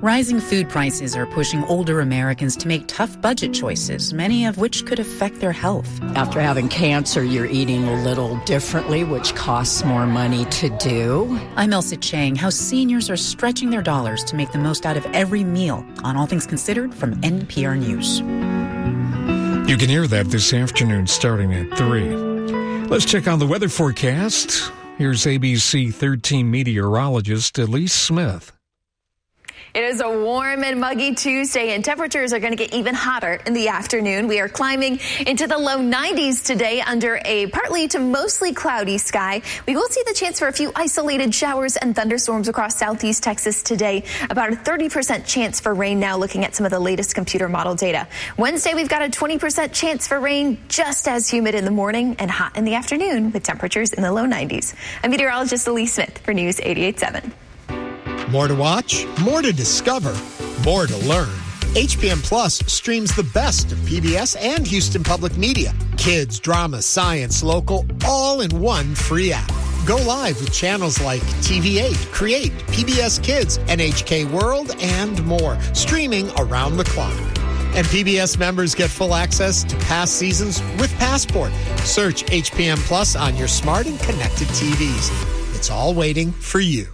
Rising food prices are pushing older Americans to make tough budget choices, many of which could affect their health. After having cancer, you're eating a little differently, which costs more money to do. I'm Elsa Chang. How seniors are stretching their dollars to make the most out of every meal on All Things Considered from NPR News. You can hear that this afternoon starting at 3. Let's check on the weather forecast. Here's ABC 13 meteorologist Elise Smith. It is a warm and muggy Tuesday, and temperatures are going to get even hotter in the afternoon. We are climbing into the low 90s today under a partly to mostly cloudy sky. We will see the chance for a few isolated showers and thunderstorms across southeast Texas today. About a 30% chance for rain now, looking at some of the latest computer model data. Wednesday, we've got a 20% chance for rain, just as humid in the morning and hot in the afternoon with temperatures in the low 90s. I'm meteorologist Elise Smith for News 88.7. More to watch, more to discover, more to learn. HPM Plus streams the best of PBS and Houston Public Media. Kids, drama, science, local, all in one free app. Go live with channels like TV8, Create, PBS Kids, NHK World, and more, streaming around the clock. And PBS members get full access to past seasons with Passport. Search HPM Plus on your smart and connected TVs. It's all waiting for you.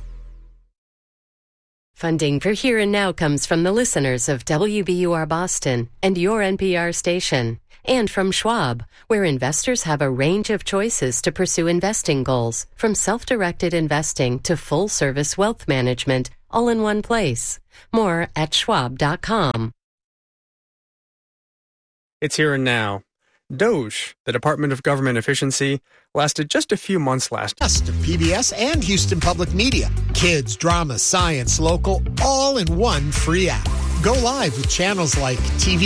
Funding for Here and Now comes from the listeners of WBUR Boston and your NPR station, and from Schwab, where investors have a range of choices to pursue investing goals, from self-directed investing to full-service wealth management, all in one place. More at schwab.com. It's Here and Now. DOGE, the Department of Government Efficiency, lasted just a few months last. Best of PBS and Houston Public Media. Kids, drama, science, local, all in one free app. Go live with channels like TV.